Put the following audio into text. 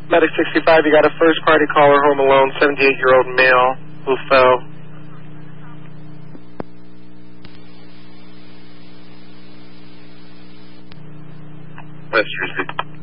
Medic 65, you got a first party caller home alone, 78-year-old male who fell. West Jersey.